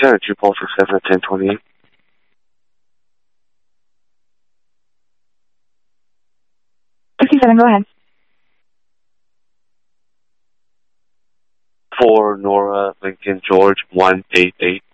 Yeah, 2-467 at 1028. 67, go ahead. For Nora Lincoln George 188.